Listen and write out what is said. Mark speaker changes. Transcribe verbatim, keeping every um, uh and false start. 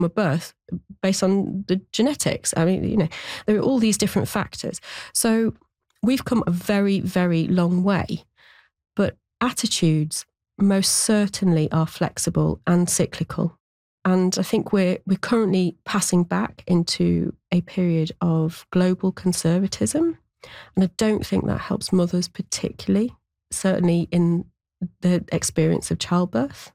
Speaker 1: from a birth based on the genetics. I mean, you know, there are all these different factors. So we've come a very, very long way, but attitudes most certainly are flexible and cyclical. And I think we're we're currently passing back into a period of global conservatism. And I don't think that helps mothers particularly, certainly in the experience of childbirth.